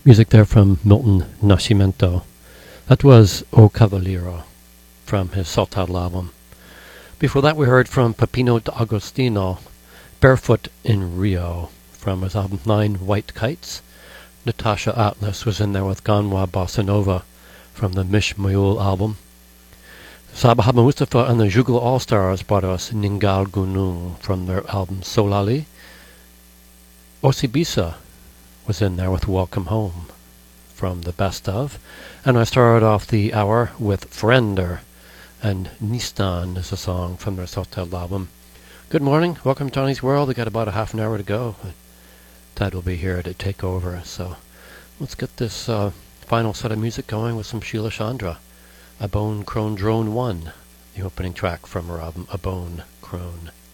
Music there from Milton Nascimento. That was O Cavaliero from his self-titled album. Before that we heard from Peppino D'Agostino, Barefoot in Rio from his album Nine White Kites. Natasha Atlas was in there with Ganwa Bossa Nova from the Mish Mayul album. Sabah Mustafa and the Juggalo All-Stars brought us Ningal Gunung from their album Solali. Osibisa was in there with Welcome Home from the best of. And I started off the hour with Friender, and Nistan is a song from their self-titled album. Good morning, welcome to Tony's World. We got about a half an hour to go. Ted will be here to take over, so let's get this final set of music going with some Sheila Chandra. A Bone Crone Drone 1, the opening track from her album A Bone Crone.